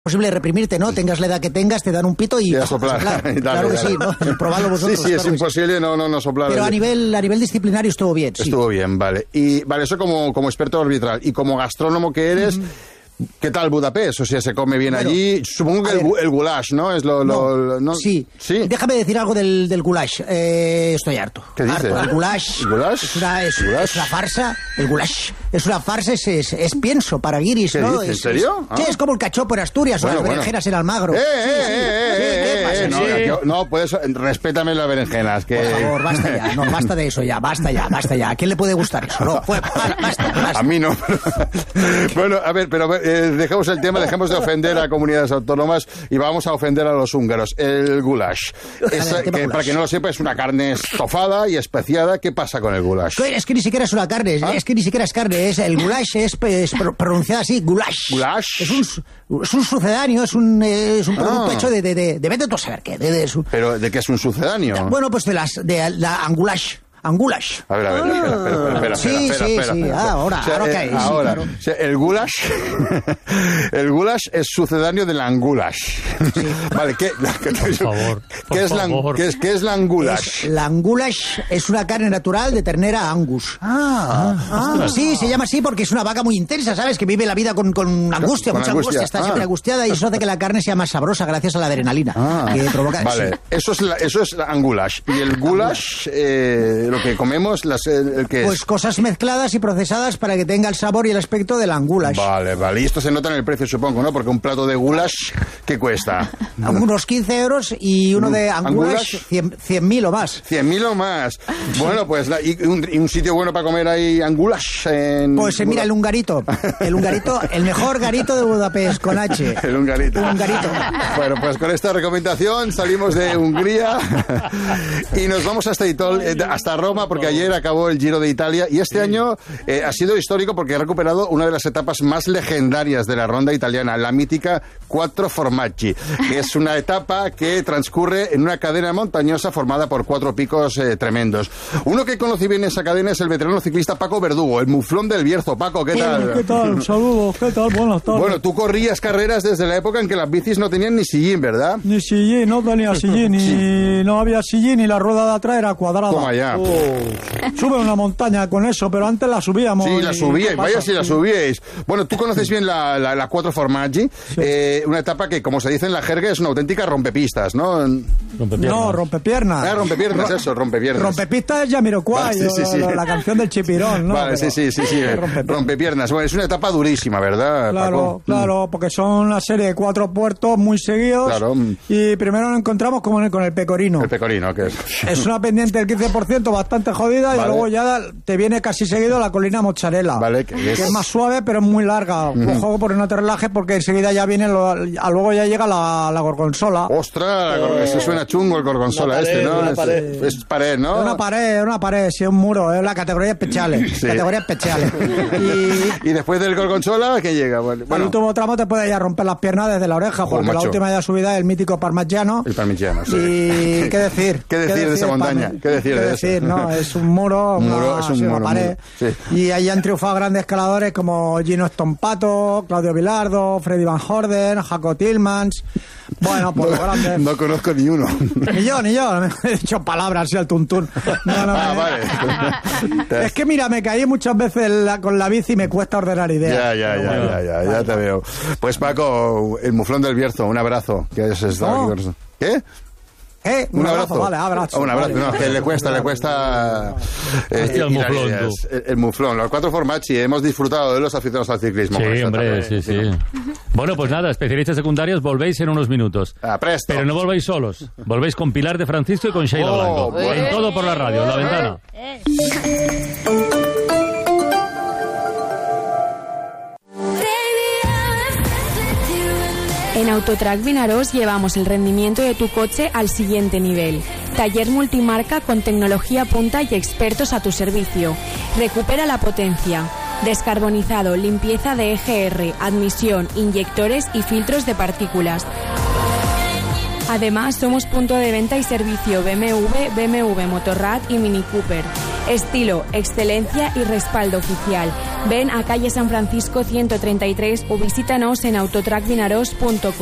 posible reprimirte, ¿no? Tengas la edad que tengas, te dan un pito y a soplar. Claro que sí, ¿no? Probadlo vosotros. Sí, es imposible no soplar. Pero a nivel disciplinario estuvo bien, sí. Estuvo bien, vale. Y vale, eso como experto arbitral. Y como gastrónomo que eres... ¿Qué tal Budapest? O sea, ¿se come bien allí? Supongo que el goulash, ¿no? Es ¿no? Sí. Déjame decir algo del goulash. Estoy harto. ¿Qué dices? El goulash es una farsa. El goulash es una farsa, es pienso para guiris, ¿no? ¿En serio? Sí, es como el cachopo en Asturias o las berenjenas en Almagro. ¿Qué pasa? No, puedes... Respétame las berenjenas. Por favor, basta ya. No, basta de eso ya. Basta ya. ¿A quién le puede gustar eso? No, basta. A mí no. Bueno, a ver, pero... dejemos el tema, dejemos de ofender a comunidades autónomas y vamos a ofender a los húngaros. El goulash. Para que no lo sepa, es una carne estofada y especiada. ¿Qué pasa con el goulash? Es que ni siquiera es una carne, es que ni siquiera es carne. El goulash es pronunciado así, goulash. ¿Goulash? Es un sucedáneo, es un producto hecho de vete tú a saber qué. ¿Pero de qué es un sucedáneo? Bueno, pues de la angulash. Angulash. A ver, espera. Sí. Ahora cae. Ahora, claro. O sea, el goulash es sucedáneo del angulash. Sí. Vale, por favor. ¿Qué es la angulash? La angulash es una carne natural de ternera Angus. Sí, se llama así porque es una vaca muy intensa, ¿sabes? Que vive la vida con angustia, mucha angustia, está siempre angustiada y eso hace que la carne sea más sabrosa gracias a la adrenalina que provoca. Vale, sí. Eso es la angulash. Y el goulash, lo que comemos, ¿qué es? Pues cosas mezcladas y procesadas para que tenga el sabor y el aspecto del angulash. Vale. Y esto se nota en el precio, supongo, ¿no? Porque un plato de goulash, ¿qué cuesta? Unos 15 euros y uno de angulash 100.000 o más. 100.000 o más. Bueno, pues, ¿y un sitio bueno para comer ahí angulash? Pues mira, el Hungarito, el mejor garito de Budapest, con H. El Hungarito. Bueno, pues con esta recomendación salimos de Hungría y nos vamos hasta Roma, porque ayer acabó el Giro de Italia y este año ha sido histórico porque ha recuperado una de las etapas más legendarias de la ronda italiana, la mítica Quattro Formaggi, que es una etapa que transcurre en una cadena montañosa formada por 4 picos tremendos. Uno que conoce bien esa cadena es el veterano ciclista Paco Verdugo, el muflón del Bierzo. Paco, ¿qué tal? ¿Qué tal? Saludos, ¿qué tal? Buenas tardes. Bueno, tú corrías carreras desde la época en que las bicis no tenían ni sillín, ¿verdad? Ni sillín, no tenía sillín, no había sillín y la rueda de atrás era cuadrada. Toma ya. Sube una montaña con eso, pero antes la subíamos. Sí, la subíais, vaya si la subíais. Bueno, tú conoces bien la Quattro Formaggi, sí. Una etapa que, como se dice en la jerga, es una auténtica rompepistas, ¿no? No, rompepiernas. Rompepiernas. Rompepistas es Jamiroquai, sí. La canción del Chipirón, ¿no? Vale, sí. Rompepiernas. Bueno, es una etapa durísima, ¿verdad, Paco? Claro, porque son una serie de 4 puertos muy seguidos. Claro. Y primero nos encontramos con el Pecorino. El Pecorino, ¿qué es? Es una pendiente del 15%, bastante jodida, vale. Y luego ya te viene casi seguido la colina Mozzarella, vale, que es más suave pero es muy larga. Ojo por no te relajes porque enseguida ya viene luego ya llega la Gorgonzola. ¡Ostras! Eso suena chungo el Gorgonzola, ¿no? Es pared, ¿no? Una pared, sí, un muro, es la categoría especiales. Sí. Categoría especiales. Y después del Gorgonzola, ¿qué llega? Bueno. El último tramo te puede ya romper las piernas desde la oreja, porque la última ya subida es el mítico Parmigiano. El Parmigiano, sí. Y ¿qué decir? ¿Qué decir de esa montaña? ¿Qué decir de eso? No, es un muro, una pared. Sí. Y ahí han triunfado grandes escaladores como Gino Stompato, Claudio Bilardo, Freddy Van Horden, Jaco Tillmans. Bueno, pues grandes. No conozco ni uno. Ni yo. He dicho palabras así al tuntún. Vale. Es que mira, me caí muchas veces con la bici y me cuesta ordenar ideas. Ya te veo. Pues Paco, el muflón del Bierzo, un abrazo. ¿Qué? Un abrazo, vale, abrazo. Un abrazo, vale. No, que le cuesta. El muflón, el muflón, los Quattro Formaggi, hemos disfrutado de los aficionados al ciclismo. Sí, hombre, sí. Bueno, pues nada, especialistas secundarios, volvéis en unos minutos. Presto. Pero no volvéis solos, volvéis con Pilar de Francisco y con Sheila Blanco. En Todo por la Radio, La Ventana. En Autotrack Vinaròs llevamos el rendimiento de tu coche al siguiente nivel. Taller multimarca con tecnología punta y expertos a tu servicio. Recupera la potencia. Descarbonizado, limpieza de EGR, admisión, inyectores y filtros de partículas. Además, somos punto de venta y servicio BMW, BMW Motorrad y Mini Cooper. Estilo, excelencia y respaldo oficial. Ven a calle San Francisco 133 o visítanos en autotrackvinaros.com.